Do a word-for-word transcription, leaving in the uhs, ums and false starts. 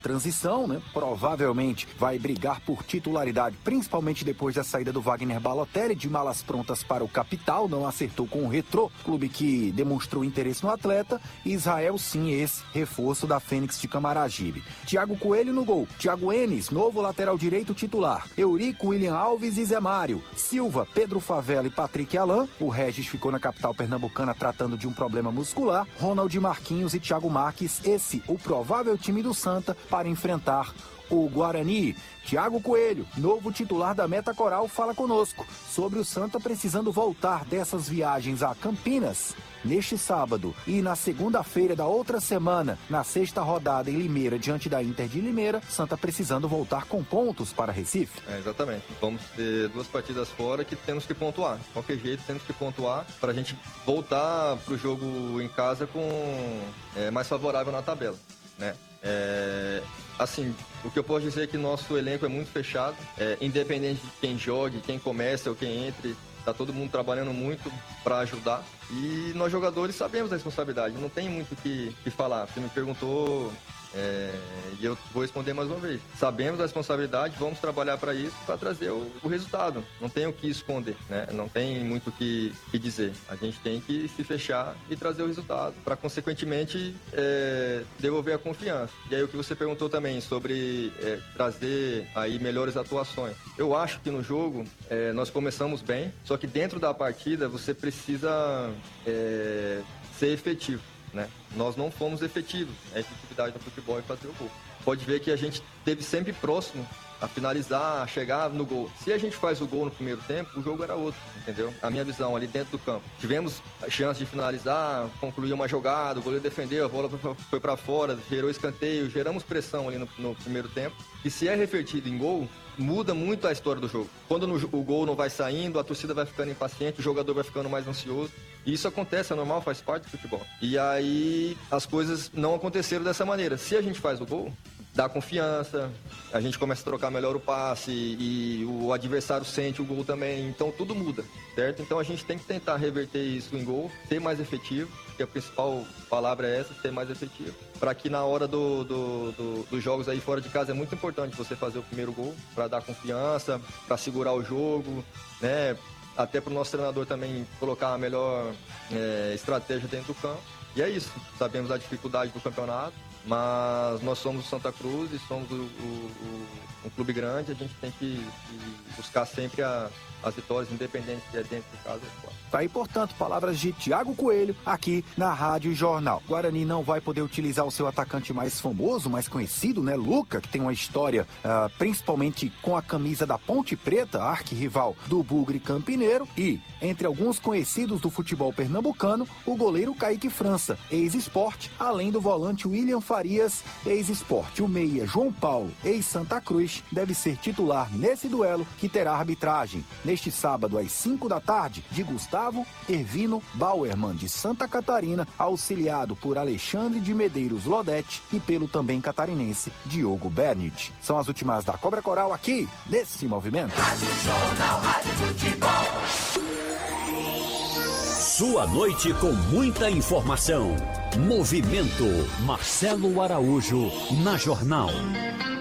transição, né? Provavelmente vai brigar por titularidade, principalmente depois da saída do Wagner Balotelli, de malas prontas para o Capital, não acertou com o Retrô, clube que demonstrou interesse no atleta. Israel, sim, esse reforço da Fênix de Camaragibe. Thiago Coelho no gol, Thiago Enes, novo lateral direito titular, Eurico, William Alves e Zé Mário, Silva, Pedro Favela e Patrick Alain. O Regis ficou na capital pernambucana tratando de um problema muscular. Ronald Marquinhos e Thiago Marques, esse o provável time do Santa para enfrentar o Guarani. Thiago Coelho, novo titular da Meta Coral, fala conosco sobre o Santa precisando voltar dessas viagens a Campinas neste sábado e na segunda-feira da outra semana, na sexta rodada em Limeira, diante da Inter de Limeira. Santa precisando voltar com pontos para Recife. É, exatamente. Vamos ter duas partidas fora que temos que pontuar. De qualquer jeito, temos que pontuar para a gente voltar para o jogo em casa com é, mais favorável na tabela, né? É, assim, o que eu posso dizer é que nosso elenco é muito fechado, é, independente de quem jogue, quem comece ou quem entre, tá todo mundo trabalhando muito para ajudar. E nós jogadores sabemos da responsabilidade, não tem muito o que, que falar. Você me perguntou é, e eu vou responder mais uma vez. Sabemos da responsabilidade, vamos trabalhar para isso, para trazer o, o resultado. Não tem o que esconder, né? Não tem muito o que, que dizer. A gente tem que se fechar e trazer o resultado, para consequentemente é, devolver a confiança. E aí o que você perguntou também sobre é, trazer aí melhores atuações. Eu acho que no jogo é, nós começamos bem, só que dentro da partida você precisa é, ser efetivo, né? Nós não fomos efetivos. A efetividade no futebol é fazer o gol. Pode ver que a gente esteve sempre próximo a finalizar, a chegar no gol. Se a gente faz o gol no primeiro tempo, o jogo era outro, entendeu? A minha visão ali dentro do campo. Tivemos a chance de finalizar, concluir uma jogada, o goleiro defendeu, a bola foi para fora, gerou escanteio, geramos pressão ali no, no primeiro tempo. E se é revertido em gol, muda muito a história do jogo. Quando no, o gol não vai saindo, a torcida vai ficando impaciente, o jogador vai ficando mais ansioso. E isso acontece, é normal, faz parte do futebol. E aí as coisas não aconteceram dessa maneira. Se a gente faz o gol, dá confiança, a gente começa a trocar melhor o passe e o adversário sente o gol também, então tudo muda, certo? Então a gente tem que tentar reverter isso em gol, ser mais efetivo, que a principal palavra é essa, ser mais efetivo, para que na hora do, do, do, dos jogos aí fora de casa é muito importante você fazer o primeiro gol, para dar confiança, para segurar o jogo, né? Até para o nosso treinador também colocar a melhor é, estratégia dentro do campo. E é isso, sabemos da dificuldade do campeonato, mas nós somos o Santa Cruz e somos o, o, o, um clube grande, a gente tem que, que buscar sempre a, as vitórias, independente se é dentro de casa ou fora. Tá aí, portanto, palavras de Thiago Coelho aqui na Rádio Jornal. Guarani não vai poder utilizar o seu atacante mais famoso, mais conhecido, né, Luca, que tem uma história uh, principalmente com a camisa da Ponte Preta, arquirrival do Bugre Campineiro, e entre alguns conhecidos do futebol pernambucano, o goleiro Kaique França, ex-Sport, além do volante William Farias, ex-Sport. O meia João Paulo, ex-Santa Cruz, deve ser titular nesse duelo que terá arbitragem neste sábado às cinco da tarde de Gustavo Ervino Bauerman, de Santa Catarina, auxiliado por Alexandre de Medeiros Lodete e pelo também catarinense Diogo Bernit. São as últimas da Cobra Coral aqui nesse movimento. Rádio Jornal, Rádio Futebol. Sua noite com muita informação. Movimento Marcelo Araújo na Jornal.